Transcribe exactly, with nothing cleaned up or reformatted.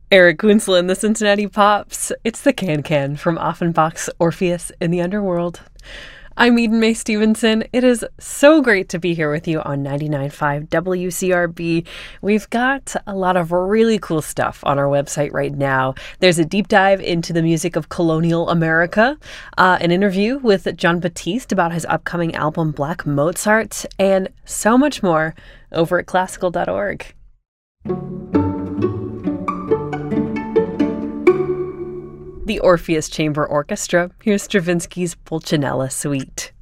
Eric Kunzle and the Cincinnati Pops. It's the Can-Can from Offenbach's Orpheus in the Underworld. I'm Eden Mae Stevenson. It is so great to be here with you on ninety-nine point five W C R B. We've got a lot of really cool stuff on our website right now. There's a deep dive into the music of colonial America, uh, an interview with Jon Batiste about his upcoming album Black Mozart, and so much more over at classical dot org. The Orpheus Chamber Orchestra. Here's Stravinsky's Pulcinella Suite.